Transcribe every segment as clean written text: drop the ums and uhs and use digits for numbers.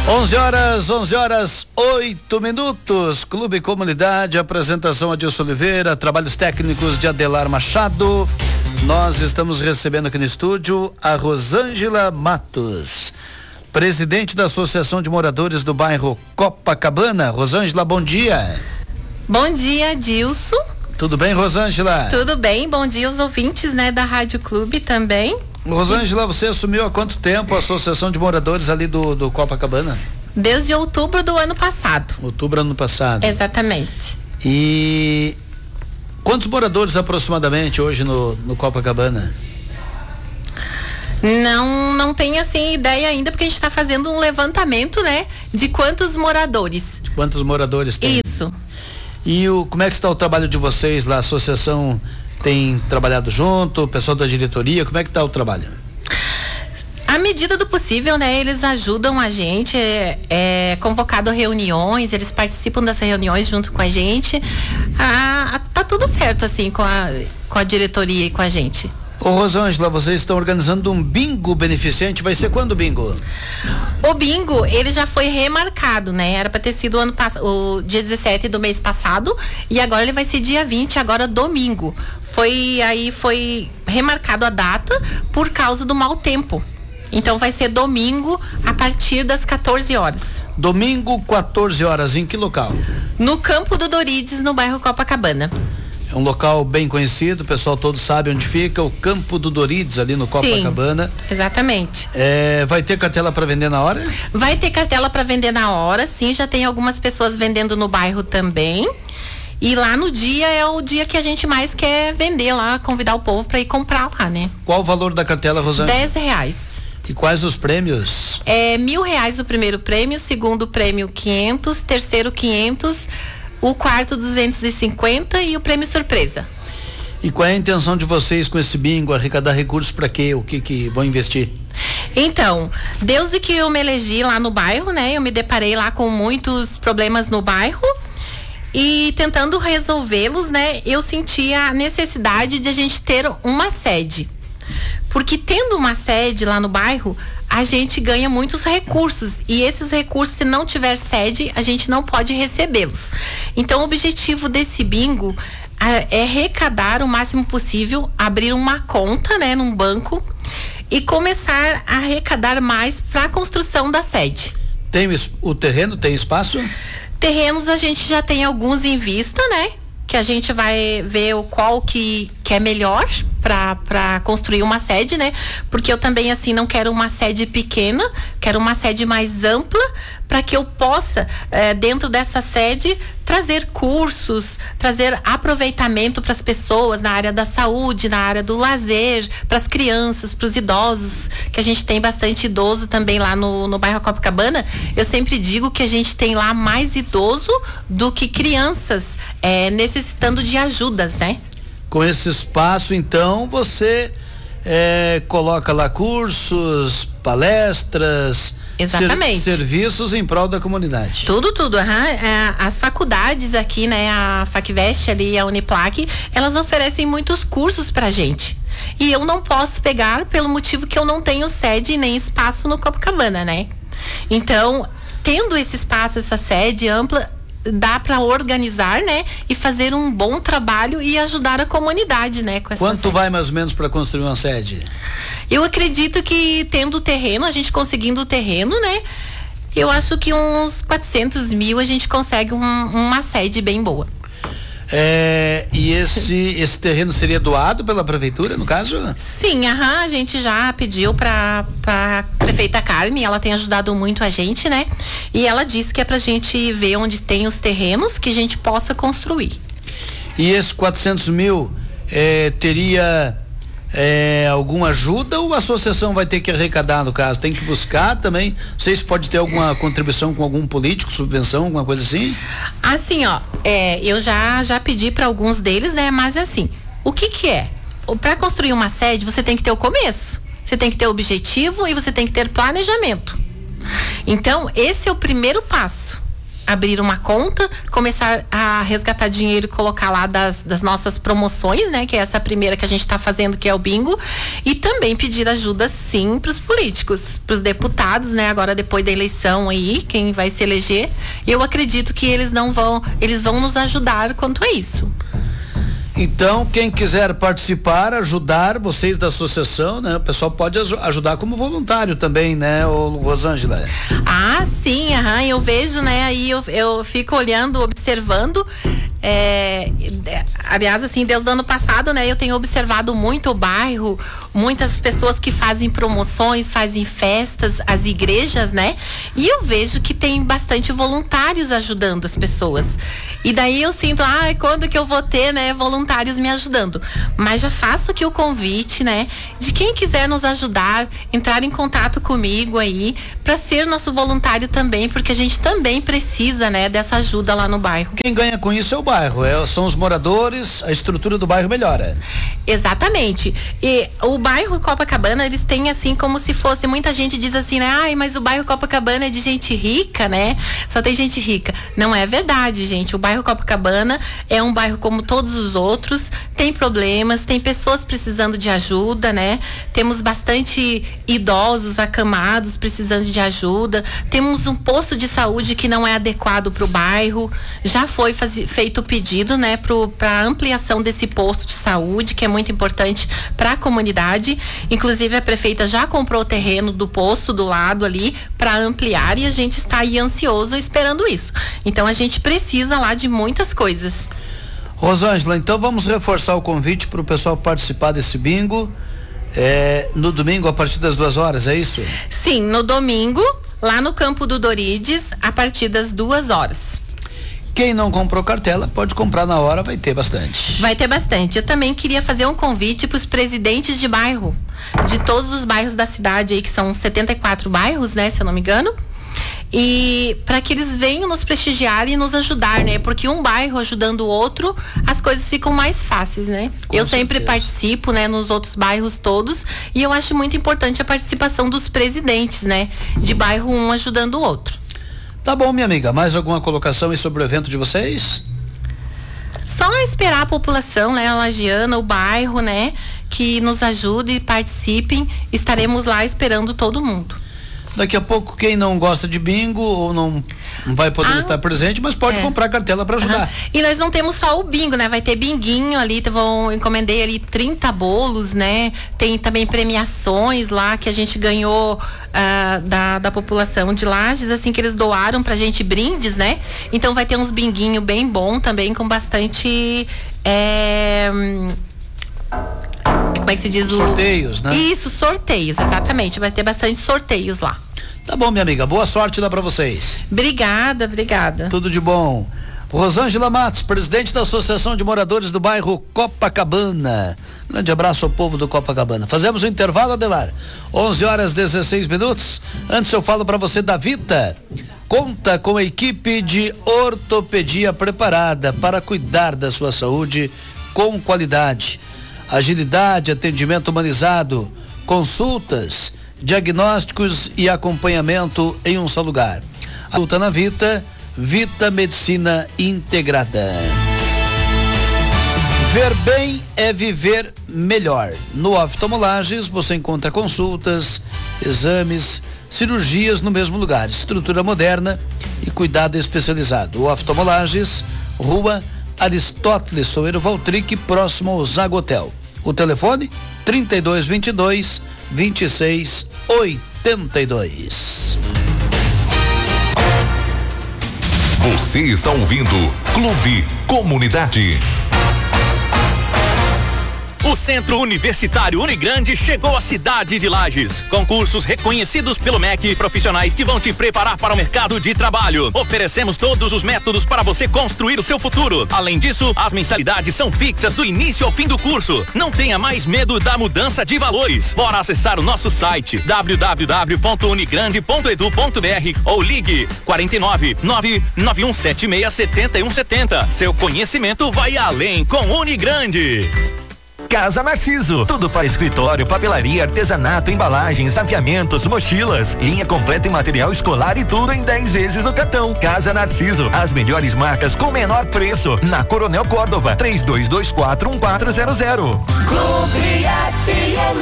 11 horas 8 minutos. Clube Comunidade, apresentação Adilson Oliveira, trabalhos técnicos de Adelar Machado. Nós estamos recebendo aqui no estúdio a Rosângela Matos, presidente da Associação de Moradores do bairro Copacabana. Rosângela, bom dia. Bom dia, Adilson. Tudo bem, Rosângela? Tudo bem, bom dia aos ouvintes, da Rádio Clube também. Rosângela, você assumiu há quanto tempo a Associação de Moradores ali do Copacabana? Desde outubro do ano passado. Outubro do ano passado. Exatamente. E quantos moradores aproximadamente hoje no Copacabana? Não tem assim ideia ainda, porque a gente está fazendo um levantamento, de quantos moradores. De quantos moradores tem? Isso. E como é que está o trabalho de vocês lá? A associação tem trabalhado junto, o pessoal da diretoria, como é que está o trabalho? À medida do possível, eles ajudam a gente, convocado reuniões, eles participam dessas reuniões junto com a gente. Tá tudo certo, assim, com a diretoria e com a gente. Ô Rosângela, vocês estão organizando um bingo beneficente, vai ser quando o bingo? O bingo, ele já foi remarcado, era para ter sido o dia 17 do mês passado, e agora ele vai ser dia 20, agora domingo. Foi remarcado a data por causa do mau tempo. Então vai ser domingo a partir das 14 horas. Domingo, 14 horas, em que local? No Campo do Dorides, no bairro Copacabana. É um local bem conhecido, o pessoal todo sabe onde fica, o Campo do Dorides, ali no Copacabana. Sim, exatamente. Vai ter cartela para vender na hora? Vai ter cartela para vender na hora, sim, já tem algumas pessoas vendendo no bairro também. E lá no dia é o dia que a gente mais quer vender lá, convidar o povo para ir comprar lá, Qual o valor da cartela, Rosângela? R$10. E quais os prêmios? R$1.000 o primeiro prêmio, segundo prêmio 500, terceiro 500, o quarto 250 e o prêmio surpresa. E qual é a intenção de vocês com esse bingo? Arrecadar recursos para quê? O que vão investir? Então, desde que eu me elegi lá no bairro, eu me deparei lá com muitos problemas no bairro e tentando resolvê-los, eu senti a necessidade de a gente ter uma sede. Porque tendo uma sede lá no bairro, a gente ganha muitos recursos, e esses recursos, se não tiver sede, a gente não pode recebê-los. Então, o objetivo desse bingo é arrecadar o máximo possível, abrir uma conta, num banco e começar a arrecadar mais para a construção da sede. Tem o terreno, tem espaço? Terrenos a gente já tem alguns em vista, que a gente vai ver qual que é melhor para construir uma sede, porque eu também, assim, não quero uma sede pequena, quero uma sede mais ampla, para que eu possa, dentro dessa sede, trazer cursos, trazer aproveitamento para as pessoas na área da saúde, na área do lazer, para as crianças, para os idosos, que a gente tem bastante idoso também lá no bairro Copacabana. Eu sempre digo que a gente tem lá mais idoso do que crianças necessitando de ajudas, Com esse espaço, então, você coloca lá cursos, palestras, exatamente, serviços em prol da comunidade. Tudo. As faculdades aqui, a Facvest ali e a Uniplac, elas oferecem muitos cursos pra gente. E eu não posso pegar pelo motivo que eu não tenho sede nem espaço no Copacabana, Então, tendo esse espaço, essa sede ampla, dá para organizar, e fazer um bom trabalho e ajudar a comunidade, com essa Quanto sede. vai mais ou menos para construir uma sede? Eu acredito que tendo o terreno, a gente conseguindo o terreno, eu acho que uns 400 mil a gente consegue uma sede bem boa. E esse terreno seria doado pela prefeitura, no caso? Sim, a gente já pediu pra prefeita Carmen, ela tem ajudado muito a gente, E ela disse que é pra gente ver onde tem os terrenos que a gente possa construir. E esses 400 mil teria alguma ajuda, ou a associação vai ter que arrecadar, no caso? Tem que buscar também? Não sei se pode ter alguma contribuição com algum político, subvenção, alguma coisa assim? Assim, eu já pedi para alguns deles, mas assim, o que é? Para construir uma sede, você tem que ter o começo, você tem que ter objetivo e você tem que ter planejamento. Então, esse é o primeiro passo. abrir uma conta, começar a resgatar dinheiro e colocar lá das nossas promoções, né? Que é essa primeira que a gente está fazendo, que é o bingo. E também pedir ajuda, sim, para os políticos, para os deputados, né? Agora, depois da eleição aí, quem vai se eleger, eu acredito que eles vão nos ajudar quanto a isso. Então, quem quiser participar, ajudar vocês da associação, né? O pessoal pode ajudar como voluntário também, né, Rosângela? Ah, sim, eu vejo, né, aí eu fico olhando, observando, aliás, assim, desde o ano passado, né, eu tenho observado muito o bairro, muitas pessoas que fazem promoções, fazem festas, as igrejas, né, e eu vejo que tem bastante voluntários ajudando as pessoas. E daí eu sinto, quando que eu vou ter, né, voluntários me ajudando? Mas já faço aqui o convite, né, de quem quiser nos ajudar, entrar em contato comigo aí, para ser nosso voluntário também, porque a gente também precisa, né, dessa ajuda lá no bairro. Quem ganha com isso é o bairro, são os moradores, a estrutura do bairro melhora. Exatamente. E o bairro Copacabana, eles têm assim como se fosse, muita gente diz assim, né, mas o bairro Copacabana é de gente rica, né? Só tem gente rica. Não é verdade, gente. O bairro Copacabana é um bairro como todos os outros, tem problemas, tem pessoas precisando de ajuda, né? Temos bastante idosos acamados precisando de ajuda, temos um posto de saúde que não é adequado para o bairro, já foi feito o pedido, né, para ampliação desse posto de saúde, que é muito importante para a comunidade. Inclusive a prefeita já comprou o terreno do posto do lado ali para ampliar, e a gente está aí ansioso esperando isso. Então a gente precisa lá de muitas coisas. Rosângela, então vamos reforçar o convite para o pessoal participar desse bingo no domingo a partir das 2h, é isso? Sim, no domingo, lá no Campo do Dorides, a partir das 2h. Quem não comprou cartela pode comprar na hora, vai ter bastante. Vai ter bastante. Eu também queria fazer um convite para os presidentes de bairro, de todos os bairros da cidade aí, que são 74 bairros, né, se eu não me engano. E para que eles venham nos prestigiar e nos ajudar, né? Porque um bairro ajudando o outro, as coisas ficam mais fáceis, né? Eu sempre participo, né, nos outros bairros todos, e eu acho muito importante a participação dos presidentes, né? De bairro, um ajudando o outro. Tá bom, minha amiga, mais alguma colocação aí sobre o evento de vocês? Só esperar a população, né, a lagiana, o bairro, né, que nos ajude e participem. Estaremos lá esperando todo mundo. Daqui a pouco, quem não gosta de bingo ou não vai poder estar presente, mas pode comprar cartela para ajudar. E nós não temos só o bingo, né? Vai ter binguinho ali, encomendei ali 30 bolos, né? Tem também premiações lá que a gente ganhou da população de Lages, assim, que eles doaram pra gente, brindes, né? Então vai ter uns binguinho bem bom também, com bastante como é que se diz? Sorteios, né? Isso, sorteios, exatamente. Vai ter bastante sorteios lá. Tá bom, minha amiga. Boa sorte lá pra vocês. Obrigada. Tudo de bom. Rosângela Matos, presidente da Associação de Moradores do Bairro Copacabana. Grande abraço ao povo do Copacabana. Fazemos o intervalo, Adelar. 11h16. Antes eu falo pra você da Vita. Conta com a equipe de ortopedia preparada para cuidar da sua saúde com qualidade. Agilidade, atendimento humanizado, consultas, diagnósticos e acompanhamento em um só lugar. A luta na Vita Medicina Integrada. Ver bem é viver melhor. No Oftalmo Lages você encontra consultas, exames, cirurgias no mesmo lugar, estrutura moderna e cuidado especializado. O Oftalmo Lages, Rua Aristóteles Soeiro Valtric, próximo ao Zago Hotel. O telefone 3222-2682. Você está ouvindo Clube Comunidade. O Centro Universitário Unigrande chegou à cidade de Lages. Concursos reconhecidos pelo MEC, profissionais que vão te preparar para o mercado de trabalho. Oferecemos todos os métodos para você construir o seu futuro. Além disso, as mensalidades são fixas do início ao fim do curso. Não tenha mais medo da mudança de valores. Bora acessar o nosso site www.unigrande.edu.br ou ligue 49-99176-7170. Seu conhecimento vai além com Unigrande. Casa Narciso, tudo para escritório, papelaria, artesanato, embalagens, aviamentos, mochilas, linha completa em material escolar e tudo em 10 vezes no cartão. Casa Narciso, as melhores marcas com menor preço. Na Coronel Córdova, 32241400. Clube FM.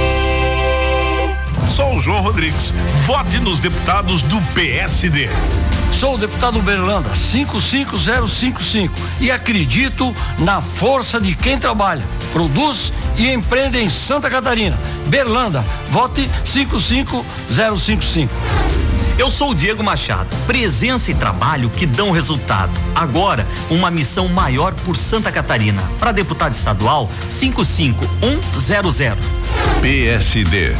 Sou o João Rodrigues. Vote nos deputados do PSD. Sou o deputado Berlanda, 55055, e acredito na força de quem trabalha, produz e empreende em Santa Catarina. Berlanda, vote 55055. Eu sou o Diego Machado, presença e trabalho que dão resultado. Agora, uma missão maior por Santa Catarina. Para deputado estadual, 55100. PSD.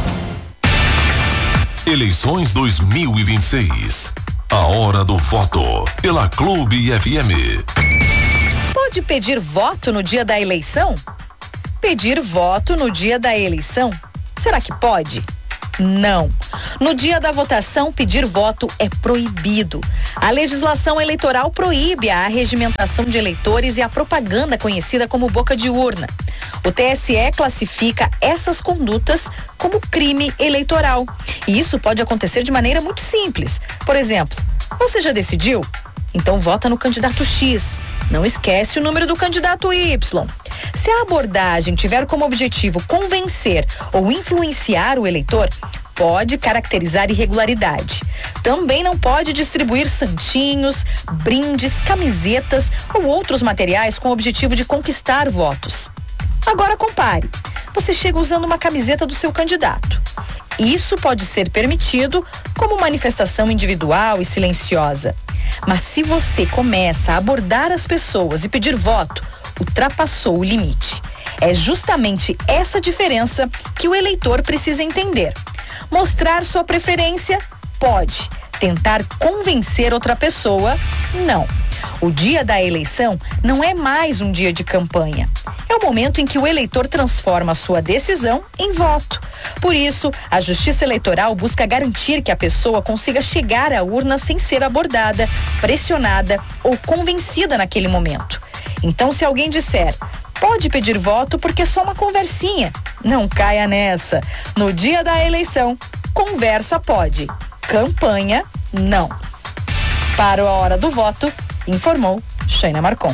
Eleições 2026. A hora do voto pela Clube FM. Pode pedir voto no dia da eleição? Pedir voto no dia da eleição? Será que pode? Não. No dia da votação, pedir voto é proibido. A legislação eleitoral proíbe a arregimentação de eleitores e a propaganda conhecida como boca de urna. O TSE classifica essas condutas como crime eleitoral. E isso pode acontecer de maneira muito simples. Por exemplo, você já decidiu? Então vota no candidato X. Não esquece o número do candidato Y. Se a abordagem tiver como objetivo convencer ou influenciar o eleitor, pode caracterizar irregularidade. Também não pode distribuir santinhos, brindes, camisetas ou outros materiais com o objetivo de conquistar votos. Agora compare. Você chega usando uma camiseta do seu candidato. Isso pode ser permitido como manifestação individual e silenciosa. Mas se você começa a abordar as pessoas e pedir voto, ultrapassou o limite. É justamente essa diferença que o eleitor precisa entender. Mostrar sua preferência? Pode. Tentar convencer outra pessoa? Não. O dia da eleição não é mais um dia de campanha. É o momento em que o eleitor transforma sua decisão em voto. Por isso, a Justiça Eleitoral busca garantir que a pessoa consiga chegar à urna sem ser abordada, pressionada ou convencida naquele momento. Então, se alguém disser, pode pedir voto porque é só uma conversinha, não caia nessa. No dia da eleição, conversa pode, campanha não. Para a hora do voto, informou Shaina Marcon.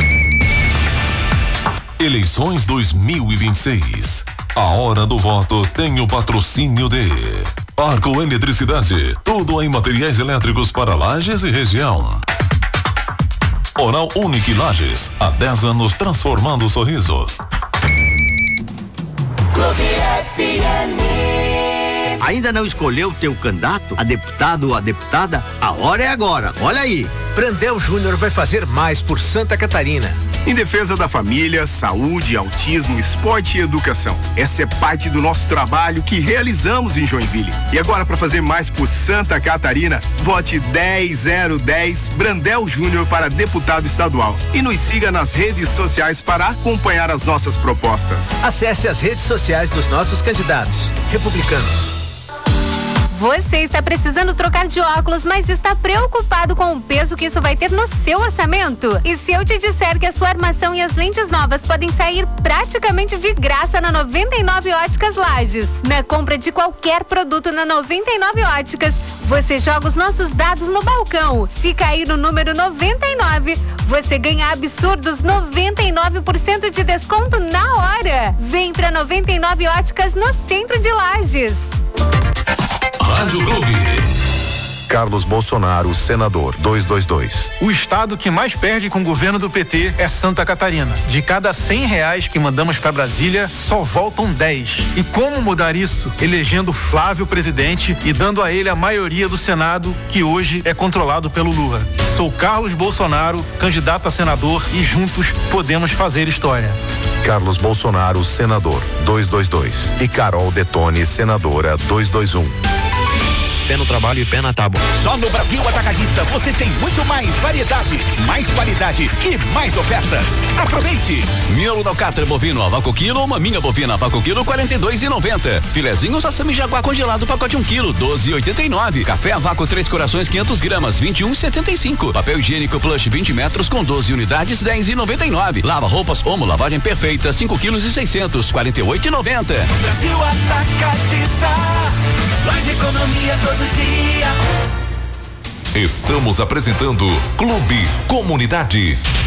Eleições 2026. A hora do voto tem o patrocínio de Arco Eletricidade, tudo em materiais elétricos para Lages e região. Oral Unique Lages, há 10 anos transformando sorrisos. Clube FM. Ainda não escolheu teu candidato, a deputado ou a deputada? A hora é agora, olha aí. Brandel Júnior vai fazer mais por Santa Catarina. Em defesa da família, saúde, autismo, esporte e educação. Essa é parte do nosso trabalho que realizamos em Joinville. E agora, para fazer mais por Santa Catarina, vote 10010 Brandel Júnior para deputado estadual. E nos siga nas redes sociais para acompanhar as nossas propostas. Acesse as redes sociais dos nossos candidatos republicanos. Você está precisando trocar de óculos, mas está preocupado com o peso que isso vai ter no seu orçamento? E se eu te disser que a sua armação e as lentes novas podem sair praticamente de graça na 99 Óticas Lages? Na compra de qualquer produto na 99 Óticas, você joga os nossos dados no balcão. Se cair o número 99, você ganha absurdos 99% de desconto na hora. Vem pra 99 Óticas no centro de Lages. Rádio Clube. Carlos Bolsonaro, senador, 222. O estado que mais perde com o governo do PT é Santa Catarina. De cada R$100 que mandamos para Brasília, só voltam 10. E como mudar isso? Elegendo Flávio presidente e dando a ele a maioria do Senado, que hoje é controlado pelo Lula. Sou Carlos Bolsonaro, candidato a senador, e juntos podemos fazer história. Carlos Bolsonaro, senador, 222. E Carol Detone, senadora, 221. pé no trabalho e pé na tábua. Só no Brasil Atacadista você tem muito mais variedade, mais qualidade e mais ofertas. Aproveite! Miolo da Alcatra bovino a vácuo quilo, maminha bovina a vácuo quilo 42,90. Filezinho sassami jaguar congelado pacote 1 quilo 12,89. Café a vácuo 3 corações 500 gramas 21,75. Papel higiênico plush 20 metros com 12 unidades 10,99. Lava roupas Omo lavagem perfeita 5 quilos e 600 48,90. Brasil Atacadista, mais economia todo dia. Estamos apresentando Clube Comunidade.